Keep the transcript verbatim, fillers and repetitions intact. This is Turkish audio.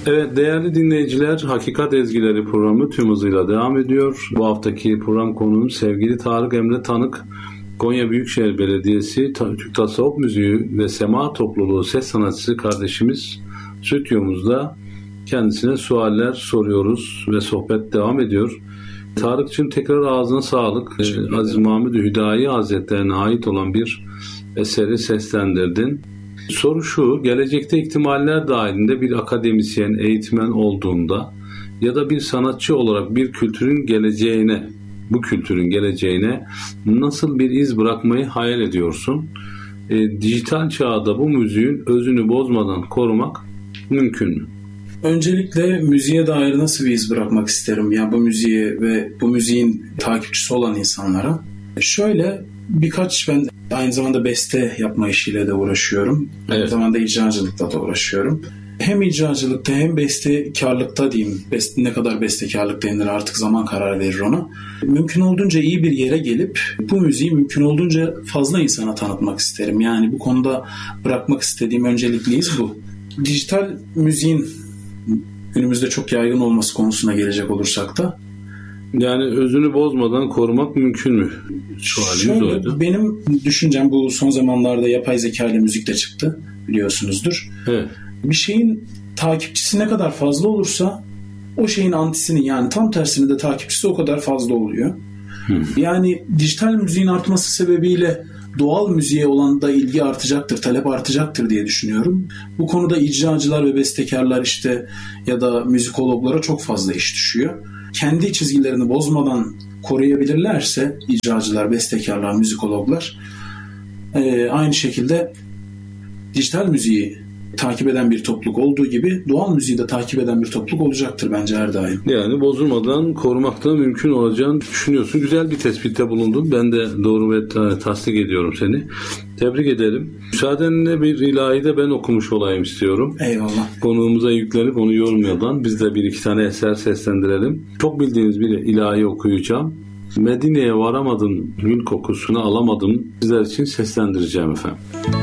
Evet değerli dinleyiciler, Hakikat Ezgileri programı tüm hızıyla devam ediyor. Bu haftaki program konuğum sevgili Tarık Emre Tanık. Konya Büyükşehir Belediyesi Türk Tasavvuf Müziği ve Sema Topluluğu ses sanatçısı kardeşimiz stüdyomuzda. Kendisine sualler soruyoruz ve sohbet devam ediyor. Tarık'cığım tekrar ağzına sağlık. Ee, Aziz Mahmud-u Hüdayi Hazretlerine ait olan bir eseri seslendirdin. Soru şu, gelecekte ihtimaller dahilinde bir akademisyen, eğitmen olduğunda ya da bir sanatçı olarak bir kültürün geleceğine, bu kültürün geleceğine nasıl bir iz bırakmayı hayal ediyorsun? E, dijital çağda bu müziğin özünü bozmadan korumak mümkün mü? Öncelikle müziğe dair nasıl bir iz bırakmak isterim? Yani bu müziğe ve bu müziğin takipçisi olan insanlara. Şöyle birkaç, ben aynı zamanda beste yapma işiyle de uğraşıyorum. Evet. Aynı zamanda icracılıkla da uğraşıyorum. Hem icracılıkta hem bestekarlıkta diyeyim. Beste, ne kadar bestekarlık denilir artık zaman karar verir ona. Mümkün olduğunca iyi bir yere gelip bu müziği mümkün olduğunca fazla insana tanıtmak isterim. Yani bu konuda bırakmak istediğim öncelikli iz bu. Dijital müziğin günümüzde çok yaygın olması konusuna gelecek olursak da, yani özünü bozmadan korumak mümkün mü? Şöyle, benim düşüncem, bu son zamanlarda yapay zeka ile müzik de çıktı biliyorsunuzdur. Evet. Bir şeyin takipçisi ne kadar fazla olursa o şeyin antisini, yani tam tersini de takipçisi o kadar fazla oluyor. Hmm. Yani dijital müziğin artması sebebiyle doğal müziğe olan da ilgi artacaktır, talep artacaktır diye düşünüyorum. Bu konuda icracılar ve bestekarlar işte ya da müzikologlara çok fazla iş düşüyor. Kendi çizgilerini bozmadan koruyabilirlerse icracılar, bestekarlar, müzikologlar e, aynı şekilde dijital müziği takip eden bir topluluk olduğu gibi doğal müziği de takip eden bir topluluk olacaktır bence her daim. Yani bozulmadan korumakta mümkün olacağını düşünüyorsun. Güzel bir tespitte bulundun. Ben de doğru ve tasdik ediyorum seni. Tebrik ederim. Müsaadenle bir ilahi de ben okumuş olayım istiyorum. Eyvallah. Konuğumuza yüklenip onu yormadan biz de bir iki tane eser seslendirelim. Çok bildiğiniz bir ilahi okuyacağım. Medine'ye varamadım, gül kokusunu alamadım. Sizler için seslendireceğim efendim.